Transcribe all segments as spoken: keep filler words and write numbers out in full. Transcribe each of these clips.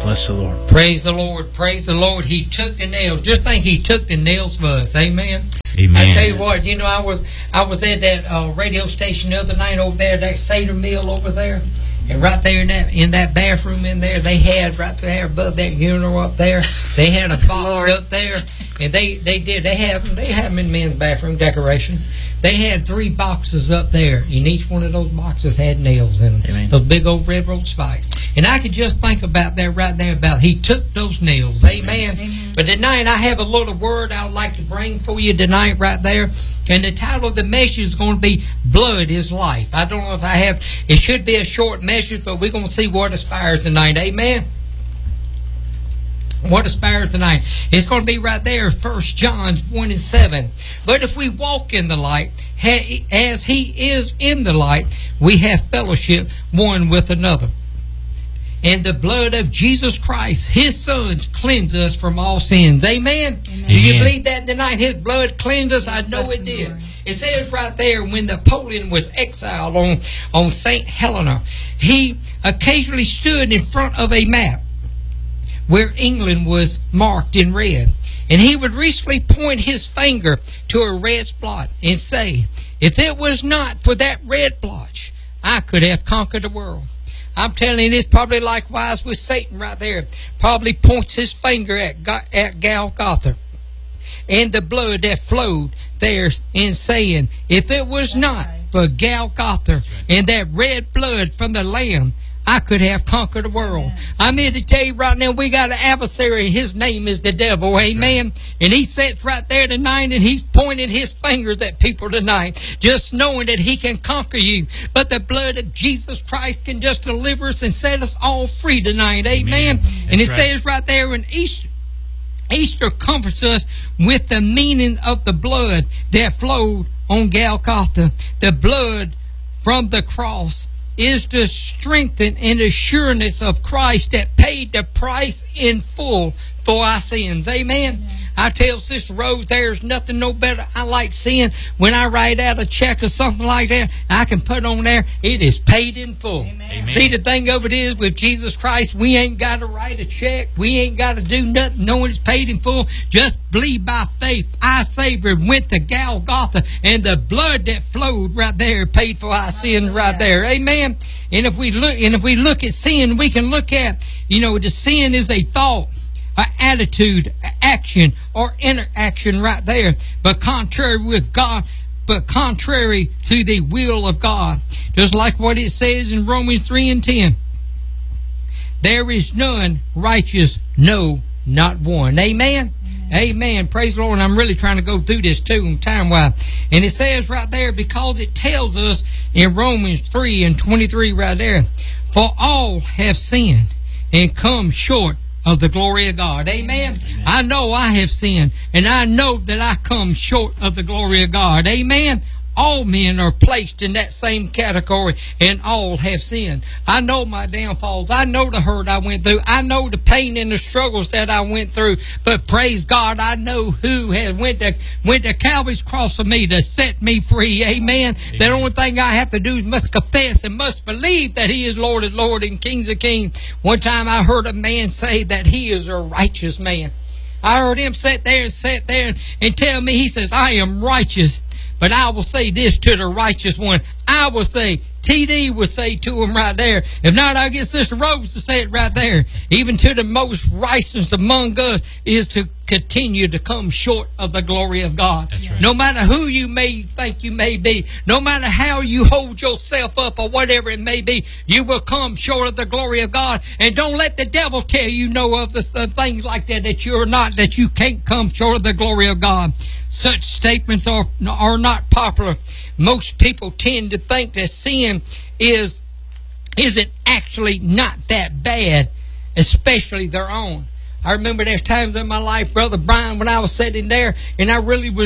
Bless the Lord. Praise the Lord. Praise the Lord. He took the nails. Just think He took the nails for us. Amen. Amen. I tell you what, you know, I was I was at that uh, radio station the other night over there, that Seder Mill over there. And right there in that in that bathroom in there, they had right there above that urinal up there, they had a box up there, and they, they did they have they have them in men's bathroom decorations. They had three boxes up there, and each one of those boxes had nails in them. Amen. Those big old railroad spikes. And I could just think about that right there, about He took those nails. Amen. Amen. But tonight I have a little word I would like to bring for you tonight right there. And the title of the message is going to be Blood is Life. I don't know if I have, it should be a short message, but we're going to see what aspires tonight. Amen. What aspires tonight? It's going to be right there, First John one and seven. But if we walk in the light, as He is in the light, we have fellowship one with another. And the blood of Jesus Christ, His Son, cleanses us from all sins. Amen? Amen. Do you believe that tonight? His blood cleanses us? I know it did. It says right there, when Napoleon was exiled on, on Saint Helena, he occasionally stood in front of a map where England was marked in red. And he would recently point his finger to a red spot and say, if it was not for that red blotch, I could have conquered the world. I'm telling you, it's probably likewise with Satan right there. Probably points his finger at, at Golgotha. And the blood that flowed there in saying, if it was not for Golgotha and that red blood from the Lamb, I could have conquered the world. Amen. I'm here to tell you right now, we got an adversary. His name is the devil. Amen. Right. And he sits right there tonight, and he's pointing his fingers at people tonight, just knowing that he can conquer you. But the blood of Jesus Christ can just deliver us and set us all free tonight. Amen. Amen. And it right. says right there in Easter, Easter comforts us with the meaning of the blood that flowed on Golgotha. The blood from the cross is to strengthen and assurance of Christ that paid the price in full for our sins. Amen. Amen. I tell Sister Rose, there's nothing no better I like seeing when I write out a check or something like that. I can put on there, it is paid in full. Amen. See, the thing of it is, with Jesus Christ, we ain't got to write a check. We ain't got to do nothing knowing it's paid in full. Just believe by faith. Our Savior went to Golgotha, and the blood that flowed right there paid for our sins right there. Amen. And if we look, and if we look at sin, we can look at, you know, the sin is a thought, an attitude, an action, or interaction right there. But contrary with God, but contrary to the will of God. Just like what it says in Romans three and ten. There is none righteous, no, not one. Amen? Amen. Amen. Praise the Lord. And I'm really trying to go through this too, time-wise. And it says right there, because it tells us in Romans three and twenty-three right there, for all have sinned and come short of the glory of God. Amen? Amen. I know I have sinned, and I know that I come short of the glory of God. Amen? All men are placed in that same category, and all have sinned. I know my downfalls. I know the hurt I went through. I know the pain and the struggles that I went through. But praise God, I know who has went to went to Calvary's cross for me to set me free. Amen. Amen. The only thing I have to do is must confess and must believe that He is Lord of Lords and Kings of Kings. One time I heard a man say that he is a righteous man. I heard him sit there and sit there and, and tell me, he says, I am righteous. But I will say this to the righteous one. I will say, T D will say to him right there. If not, I'll get Sister Rose to say it right there. Even to the most righteous among us is to continue to come short of the glory of God. That's right. No matter who you may think you may be, no matter how you hold yourself up or whatever it may be, you will come short of the glory of God. And don't let the devil tell you no of the, the things like that, that you're not, that you can't come short of the glory of God. Such statements are, are not popular. Most people tend to think that sin is, isn't actually not that bad, especially their own. I remember there's times in my life, Brother Brian, when I was sitting there and I really was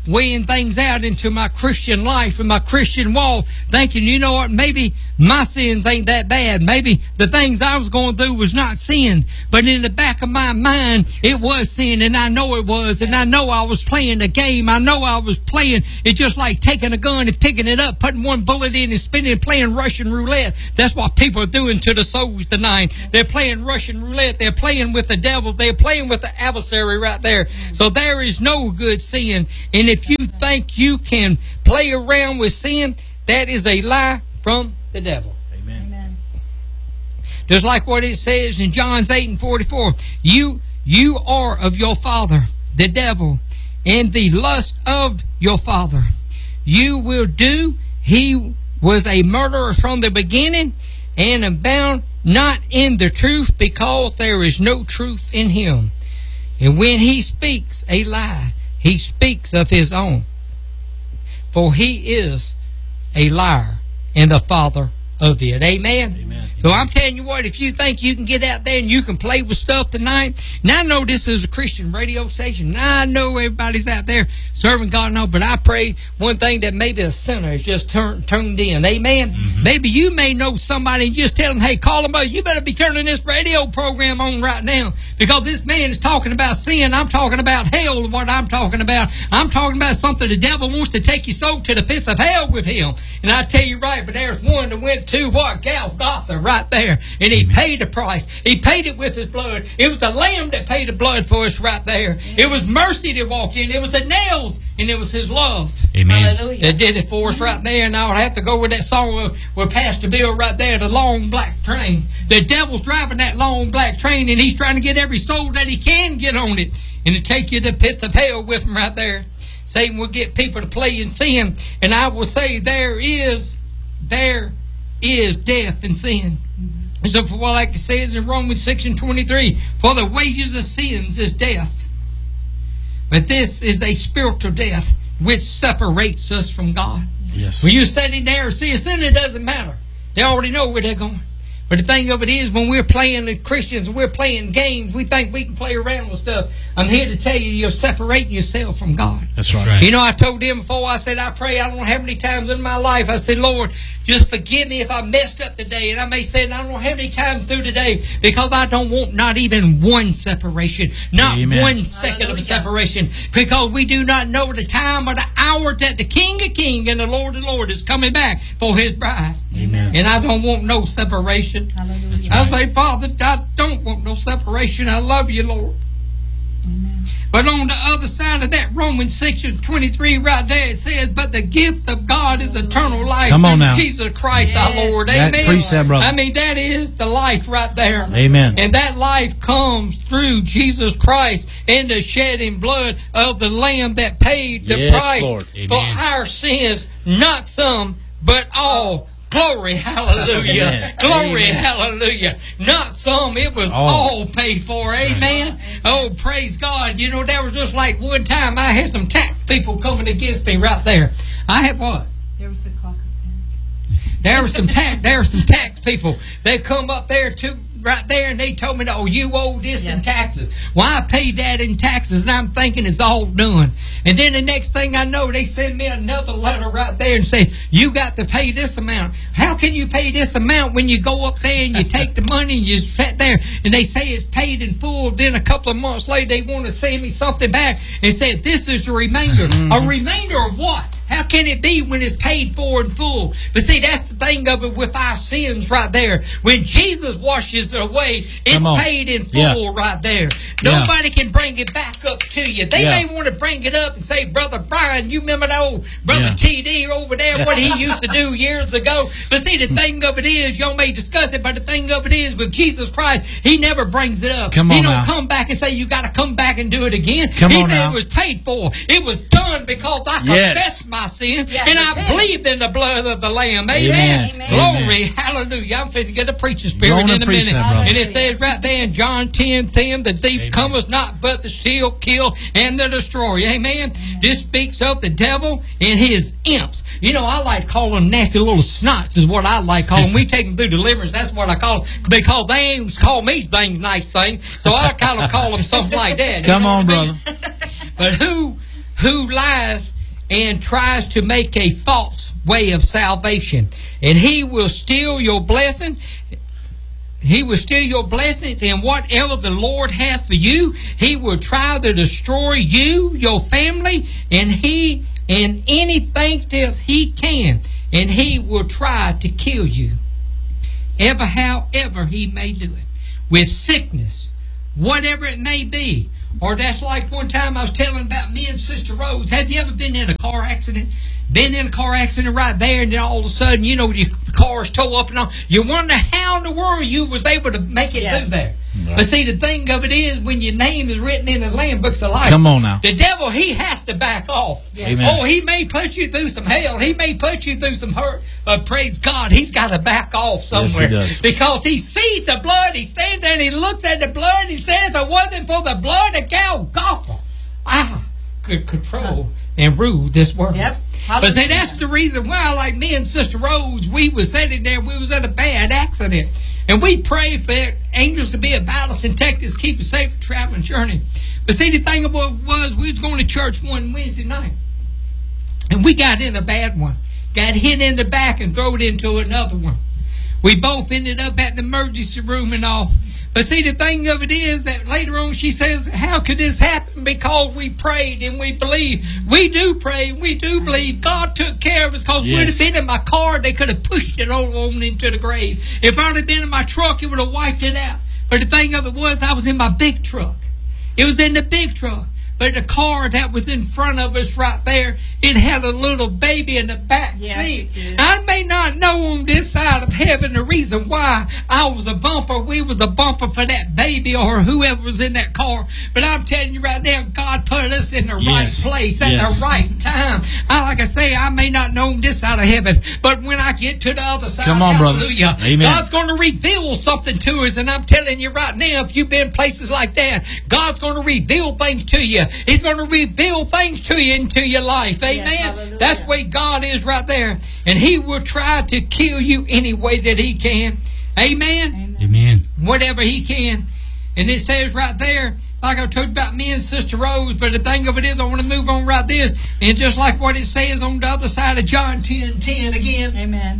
weighing things out into my Christian life and my Christian walk, thinking, you know what, maybe my sins ain't that bad. Maybe the things I was going through was not sin. But in the back of my mind, it was sin, and I know it was. And I know I was playing the game. I know I was playing. It's just like taking a gun and picking it up, putting one bullet in and spinning and playing Russian roulette. That's what people are doing to the souls tonight. They're playing Russian roulette. They're playing with the devil. They're playing with the adversary right there. So there is no good sin. And if you think you can play around with sin, that is a lie from the devil. Amen. Amen. Just like what it says in John eight and forty-four. You, you are of your father, the devil, and the lust of your father you will do. He was a murderer from the beginning, and abound not in the truth, because there is no truth in him. And when he speaks a lie, he speaks of his own, for he is a liar and the father of it. Amen? Amen. So I'm telling you what, if you think you can get out there and you can play with stuff tonight, now I know this is a Christian radio station, now I know everybody's out there serving God and all, but I pray one thing, that maybe a sinner is just turned tuned in. Amen? Mm-hmm. Maybe you may know somebody and just tell them, hey, call them up, you better be turning this radio program on right now, because this man is talking about sin. I'm talking about hell, what I'm talking about. I'm talking about something the devil wants to take your soul to the pits of hell with him. And I tell you right, but there's one that went to what? Golgotha right there. And he paid the price. He paid it with his blood. It was the Lamb that paid the blood for us right there. It was mercy that walked in. It was the nails, and it was his love. Amen. That did it for us right there. And I would have to go with that song with, with Pastor Bill right there, the long black train. The devil's driving that long black train, and he's trying to get every soul that he can get on it, and to take you to the pits of hell with him right there. Satan will get people to play in sin. And I will say there is, there is death in sin. Mm-hmm. So for what, like it says in Romans six and twenty-three, for the wages of sins is death. But this is a spiritual death which separates us from God. Yes. When you're sitting there, see, a sinner doesn't matter. They already know where they're going. But the thing of it is, when we're playing the Christians, we're playing games, we think we can play around with stuff. I'm here to tell you, you're separating yourself from God. That's right. You know, I told them before, I said, I pray, I don't know how many times in my life, I said, Lord, just forgive me if I messed up today. And I may say, I don't know how many times through today, because I don't want not even one separation, not Amen. one second of separation, because we do not know the time or the hour that the King of Kings and the Lord of Lords is coming back for his bride. Amen. And I don't want no separation. Hallelujah. I say, Father, I don't want no separation. I love you, Lord. Amen. But on the other side of that, Romans six and twenty-three right there, it says, but the gift of God is eternal life Come on through now. Jesus Christ Yes. our Lord. That Amen. precept, brother. I mean, that is the life right there. Amen. And that life comes through Jesus Christ and the shedding blood of the Lamb that paid the Yes, price Lord. for Amen. our sins, not some, but all. Glory, hallelujah. Amen. Glory, Amen. hallelujah. Not some, it was All. all paid for. Amen. Oh, praise God. You know, there was just like one time I had some tax people coming against me right there. I had what? There was a clock up there. There were some tax, there were some tax people. They come up there to right there, and they told me, oh, you owe this Yeah. in taxes. Well, I paid that in taxes, and I'm thinking it's all done. And then the next thing I know, they send me another letter right there and say, you got to pay this amount. How can you pay this amount when you go up there and you take the money and you sit there and they say it's paid in full? Then a couple of months later, they want to send me something back and say, this is the remainder. Mm-hmm. A remainder of what? How can it be when it's paid for in full? But see, that's the thing of it with our sins right there. When Jesus washes it away, it's paid in full Yeah. right there. Yeah. Nobody can bring it back up to you. They Yeah. may want to bring it up and say, Brother Brian, you remember that old Brother Yeah. T D over there, what he used to do years ago? But see, the thing of it is, y'all may discuss it, but the thing of it is, with Jesus Christ, he never brings it up. Come he on don't now. come back and say, you got to come back and do it again. Come he on said now. it was paid for. It was done because I Yes. confessed my sins, Yeah, and I amen. believed in the blood of the Lamb. Amen. Amen. Amen. Glory, hallelujah. I'm finna get a preaching Go spirit on in and a preach minute. that, brother. And it says right there in John ten ten, the thief Amen. cometh not but to steal, kill, and to destroy. Amen. This speaks of the devil and his imps. You know, I like calling them nasty little snots is what I like calling them. We take them through deliverance. That's what I call them, because they ain't call me things, nice things. So I kind of call them something like that. You Come know on, what I mean? brother. But who who lies and tries to make a false way of salvation. And he will steal your blessing. He will steal your blessings, and whatever the Lord has for you, he will try to destroy you, your family, and he and anything else he can, and he will try to kill you. Ever, however he may do it, with sickness, whatever it may be. Or that's like one time I was telling about me and Sister Rose. Have you ever been in a car accident? Been in a car accident right there, and then all of a sudden, you know, your car's towed up and all. You wonder how in the world you was able to make it Yeah. through there. Right. But see, the thing of it is, when your name is written in the Lamb Books of Life, Come on now. the devil, he has to back off. Yes. Amen. Oh, he may put you through some hell. He may put you through some hurt. But praise God, he's got to back off somewhere. Yes, he does. Because he sees the blood. He stands there and he looks at the blood. And he says, if it wasn't for the blood of Golgotha, I could control and rule this world. Yep. But see, that's the reason why, like me and Sister Rose, we was sitting there, we was in a bad accident. And we prayed for angels to be about us and protect us, keep us safe for traveling journey. But see, the thing about it was, we was going to church one Wednesday night. And we got in a bad one. Got hit in the back and thrown into another one. We both ended up at the emergency room and all. But see, the thing of it is that later on she says, how could this happen? Because we prayed and we believed. We do pray and we do believe. God took care of us, because Yes. we'd have been in my car, they could have pushed it all on into the grave. If I'd have been in my truck, it would have wiped it out. But the thing of it was, I was in my big truck. It was in the big truck. But the car that was in front of us right there, it had a little baby in the back Yeah, seat. it did. I may not know on this side of heaven the reason why I was a bumper, we was a bumper for that baby or whoever was in that car. But I'm telling you right now, God put us in the Yes. right place at Yes. the right time. I, like I say, I may not know on this side of heaven, but when I get to the other side, Come on, brother. hallelujah, Amen. God's going to reveal something to us. And I'm telling you right now, if you've been places like that, God's going to reveal things to you. He's going to reveal things to you into your life. Amen. hallelujah. That's where God is right there. And he will try to kill you any way that he can. Amen. Amen. Whatever he can. And it says right there, like I told you about me and Sister Rose, but the thing of it is, I want to move on right there. And just like what it says on the other side of John ten ten again, Amen.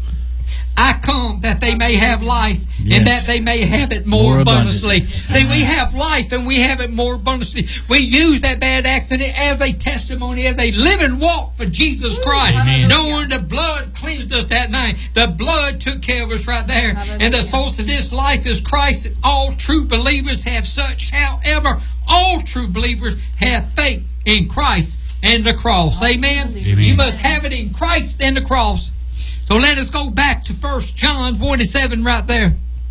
I come that they may have life, Yes. and that they may have it more, More abundantly. abundantly. See, we have life and we have it more abundantly. We use that bad accident as a testimony, as a living walk for Jesus Christ. Amen. Knowing the blood cleansed us that night. The blood took care of us right there. Hallelujah. And the source of this life is Christ, and all true believers have such. However, all true believers have faith in Christ and the cross. Amen? Amen. You must have it in Christ and the cross. So let us go back to First John one and seven right there.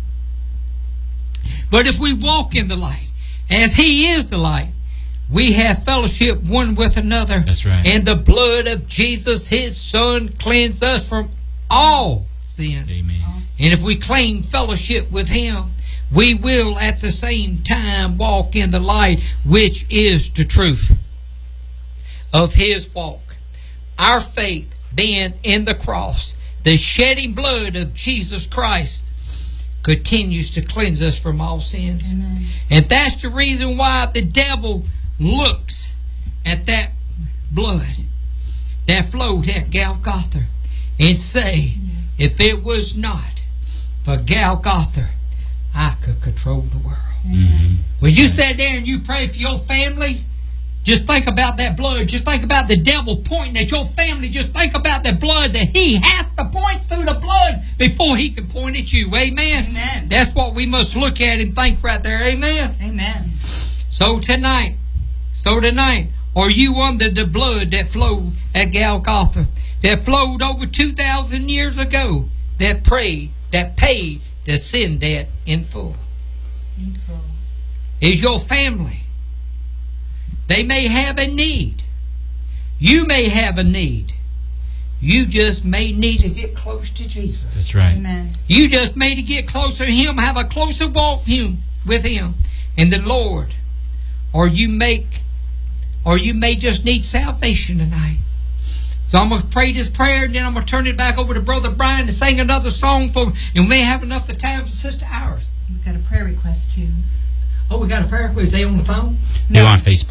But if we walk in the light, as he is the light, we have fellowship one with another. That's right. And the blood of Jesus, his son, cleanses us from all sin. Amen. And if we claim fellowship with him, we will at the same time walk in the light, which is the truth of his walk. Our faith being in the cross, the shedding blood of Jesus Christ, continues to cleanse us from all sins. Amen. And that's the reason why the devil looks at that blood that flowed at Golgotha and say, if it was not for Golgotha, I could control the world. Mm-hmm. When you sat there and you pray for your family, just think about that blood. Just think about the devil pointing at your family. Just think about the blood that he has to point through the blood before he can point at you. Amen. Amen. That's what we must look at and think right there. Amen. Amen. So tonight, so tonight, are you under the blood that flowed at Golgotha, that flowed over two thousand years ago, that prayed, that paid the sin debt in full? Is your family? They may have a need. You may have a need. You just may need to get close to Jesus. That's right. Amen. You just may to get closer to him, have a closer walk with him, with him and the Lord. Or you make, or you may just need salvation tonight. So I'm going to pray this prayer, and then I'm going to turn it back over to Brother Brian to sing another song for, and we may have enough of time for Sister Iris. We've got a prayer request too. Oh, we got a prayer request. They on the phone? They're on Facebook.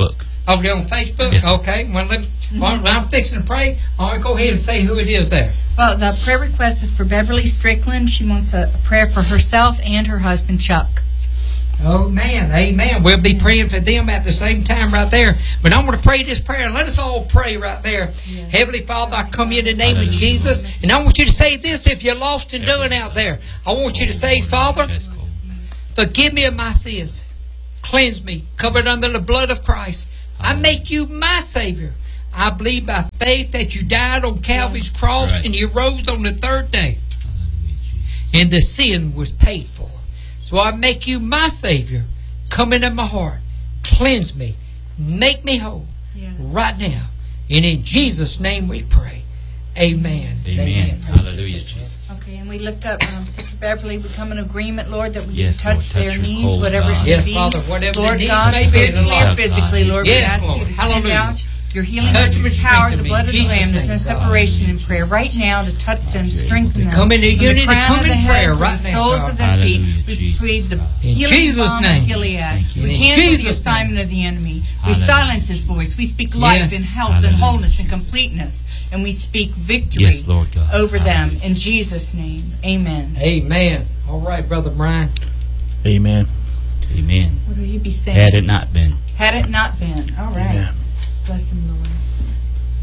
Over there on Facebook? Yes, sir. Okay. Well, let me, well, I'm fixing to pray. All right, go ahead and say who it is there. Well, the prayer request is for Beverly Strickland. She wants a, a prayer for herself and her husband, Chuck. Oh, man. Amen. We'll be praying for them at the same time right there. But I'm going to pray this prayer. Let us all pray right there. Yes. Heavenly Father, I come in the name Hallelujah. Of Jesus. And I want you to say this if you're lost and doing out there. I want you to say, Father, forgive me of my sins. Cleanse me. Covered under the blood of Christ. I make you my Savior. I believe by faith that you died on Calvary's cross right. and you rose on the third day. And the sin was paid for. So I make you my Savior. Come into my heart. Cleanse me. Make me whole. Yeah. Right now. And in Jesus' name we pray. Amen. Amen. Amen. Hallelujah, Jesus. Okay, and we lift up um, Sister Beverly. We come in agreement, Lord, that we yes, can touch, Lord, touch their needs, cold, whatever God. it may yes, be. Father, whatever Lord they need, God, spiritually or physically, Lord, yes, we ask Lord. you to Hallelujah. send out your healing Touch with me, power, the strengthen blood of me. the Lamb. There's no Jesus' name, separation in prayer right now to touch them, strengthen them. Come into From unity, the crown come of in the head prayer to the right now, soles God. of their feet. Hallelujah, We Jesus. plead the In healing Jesus' balm name. of Gilead. Thank you, We Lord. cancel Jesus' the assignment of the enemy. We Hallelujah. silence his voice. We speak life Yes. and health Hallelujah, and wholeness and Jesus. completeness. And we speak victory Yes, Lord God. over them. Hallelujah. In Jesus' name, amen. Amen. All right, Brother Brian. Amen. Amen. What would he be saying? Had it not been. Had it not been. All right. Amen. Bless him, Lord.